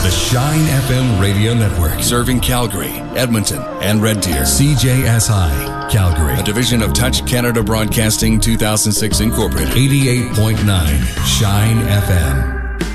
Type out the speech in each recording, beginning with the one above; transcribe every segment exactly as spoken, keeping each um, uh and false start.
The Shine F M radio network, serving Calgary, Edmonton, and Red Deer. C J S I, Calgary, a division of Touch Canada Broadcasting two thousand six Incorporated. eighty-eight point nine Shine F M.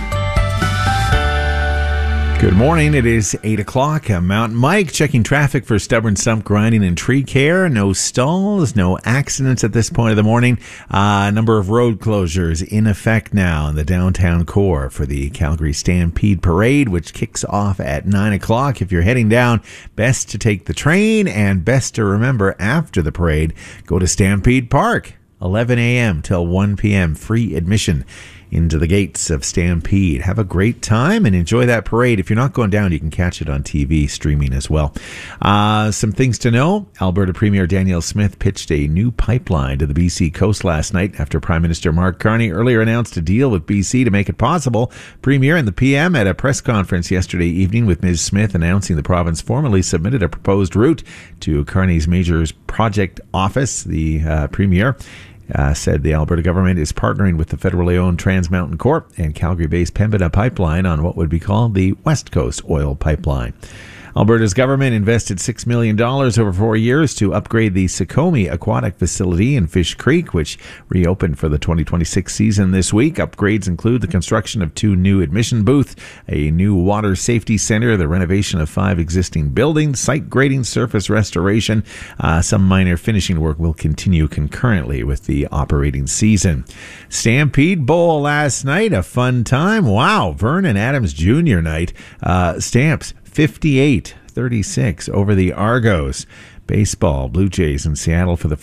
Good morning. It is eight o'clock. I'm Mountain Mike checking traffic for stubborn stump grinding and tree care. No stalls, no accidents at this point of the morning. A uh, number of road closures in effect now in the downtown core for the Calgary Stampede Parade, which kicks off at nine o'clock. If you're heading down, best to take the train, and best to remember after the parade, go to Stampede Park. eleven a.m. till one p.m. Free admission into the gates of Stampede. Have a great time and enjoy that parade. If you're not going down, you can catch it on T V streaming as well. Uh, some things to know. Alberta Premier Danielle Smith pitched a new pipeline to the B C coast last night after Prime Minister Mark Carney earlier announced a deal with B C to make it possible. Premier and the P M at a press conference yesterday evening with Miz Smith announcing the province formally submitted a proposed route to Carney's Major Project Office. The uh, Premier Uh, said the Alberta government is partnering with the federally owned Trans Mountain Corp and Calgary-based Pembina Pipeline on what would be called the West Coast Oil Pipeline. Alberta's government invested six million dollars over four years to upgrade the Sukhumi Aquatic Facility in Fish Creek, which reopened for the twenty twenty-six season this week. Upgrades include the construction of two new admission booths, a new water safety center, the renovation of five existing buildings, site grading, surface restoration. Uh, some minor finishing work will continue concurrently with the operating season. Stampede Bowl last night, a fun time. Wow, Vernon Adams Junior night. Uh, Stamps fifty-eight thirty-six over the Argos. Baseball, Blue Jays in Seattle for the